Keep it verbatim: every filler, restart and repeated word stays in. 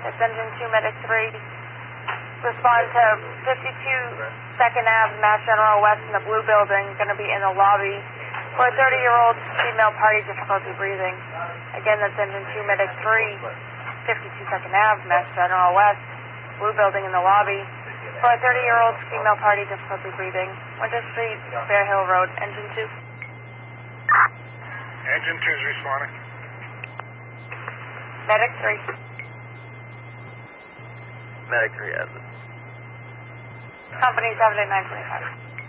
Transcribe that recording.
It's engine two, medic three. Respond to fifty-two second Avenue, Mass General West in the blue building. Going to be in the lobby for a thirty-year-old female party, difficulty breathing. Again, that's engine two, medic three, fifty-two second Avenue, Mass General West, blue building in the lobby for a thirty-year-old female party, difficulty breathing. Winter Street, Bear Hill Road, engine two. Engine two is responding. Medic three. Medic three has it. Company seven eight nine twenty-five.